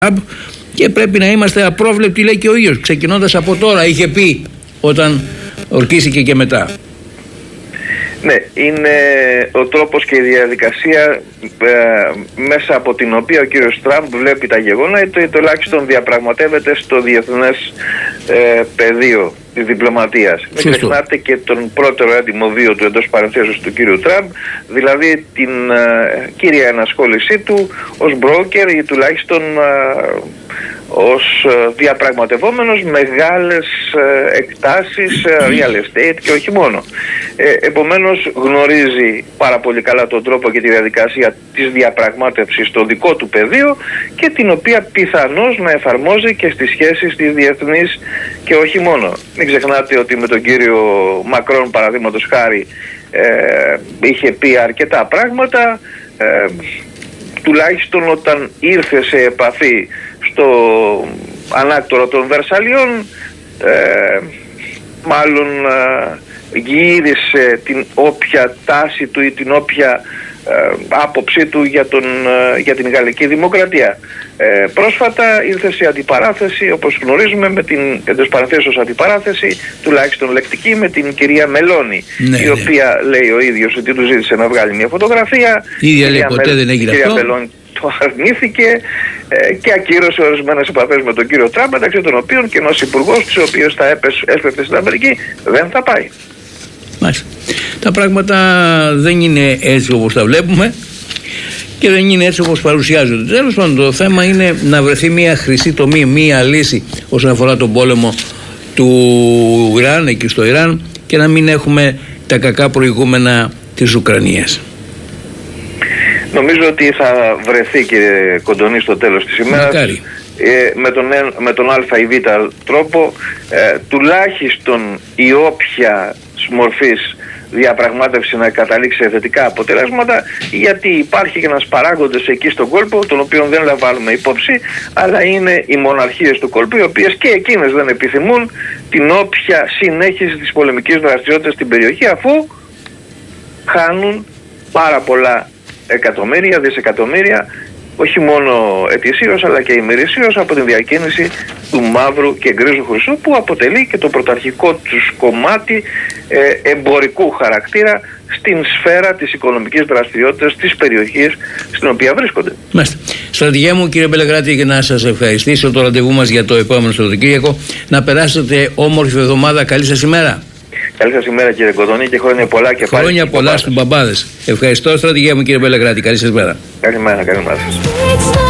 και πρέπει να είμαστε απρόβλεπτοι, λέει και ο ίδιος, ξεκινώντας από τώρα, είχε πει όταν ορκίστηκε και μετά. Ναι, είναι ο τρόπος και η διαδικασία μέσα από την οποία ο κύριος Τραμπ βλέπει τα γεγονότα ή τουλάχιστον διαπραγματεύεται στο διεθνές πεδίο της διπλωματίας. Μην ξεχνάτε και τον πρώτερο έτοιμο βίο του εντός παρενθέσεως του κύριου Τραμπ, δηλαδή την κύρια ενασχόλησή του ως broker ή τουλάχιστον ως διαπραγματευόμενος μεγάλες εκτάσεις real estate και όχι μόνο. Επομένως γνωρίζει πάρα πολύ καλά τον τρόπο και τη διαδικασία της διαπραγμάτευσης στο δικό του πεδίο και την οποία πιθανώς να εφαρμόζει και στις σχέσεις της διεθνής και όχι μόνο. Μην ξεχνάτε ότι με τον κύριο Μακρόν, παραδείγματος χάρη, είχε πει αρκετά πράγματα, τουλάχιστον όταν ήρθε σε επαφή στο ανάκτορο των Βερσαλιών, μάλλον γύρισε την όποια τάση του ή την όποια άποψή του για την γαλλική δημοκρατία. Πρόσφατα ήρθε σε αντιπαράθεση, όπως γνωρίζουμε, με την εντός παραθέσεως αντιπαράθεση, τουλάχιστον λεκτική, με την κυρία Μελώνη, η οποία λέει ο ίδιος ότι του ζήτησε να βγάλει μια φωτογραφία. Η ίδια λέει ποτέ δεν έγινε αυτό. Μελώνη το αρνήθηκε και ακύρωσε ορισμένες επαφές με τον κύριο Τραμπ, μεταξύ των οποίων και ένας υπουργός, της οποίας θα έσπευτε στην Αμερική, δεν θα πάει. Μάλιστα. Τα πράγματα δεν είναι έτσι όπως τα βλέπουμε και δεν είναι έτσι όπως παρουσιάζονται. Τέλος πάντων, το θέμα είναι να βρεθεί μια χρυσή τομή, μια λύση όσον αφορά τον πόλεμο του Ιράν εκεί στο Ιράν και να μην έχουμε τα κακά προηγούμενα της Ουκρανίας. Νομίζω ότι θα βρεθεί, κύριε Κοντονή, στο τέλος της ημέρας με τον α ή β τρόπο τουλάχιστον η όποια μορφής διαπραγμάτευση να καταλήξει σε θετικά αποτελέσματα, γιατί υπάρχει και ένας παράγοντας εκεί στον κόλπο, τον οποίο δεν λαμβάνουμε υπόψη, αλλά είναι οι μοναρχίες του κόλπου, οι οποίες και εκείνες δεν επιθυμούν την όποια συνέχιση της πολεμικής δραστηριότητας στην περιοχή, αφού χάνουν πάρα πολλά εκατομμύρια, δισεκατομμύρια, όχι μόνο ετησίως αλλά και ημερησίως, από την διακίνηση του μαύρου και γκρίζου χρυσού, που αποτελεί και το πρωταρχικό τους κομμάτι εμπορικού χαρακτήρα στην σφαίρα της οικονομικής δραστηριότητας της περιοχής στην οποία βρίσκονται. Μάλιστα. Στρατηγέ μου, κύριε Μπελεγράτη, και να σας ευχαριστήσω. Το ραντεβού μας για το επόμενο Σαββατοκύριακο. Να περάσετε όμορφη εβδομάδα. Καλή σας ημέρα. Καλή σας ημέρα, κύριε Κοντονή, και χρόνια πολλά και πάλι. Χρόνια πολλά στους μπαμπάδες. Ευχαριστώ, στρατηγέ μου, κύριε Μπελεγράτη. Καλή σας μέρα. Καλημέρα, καλημέρα σας.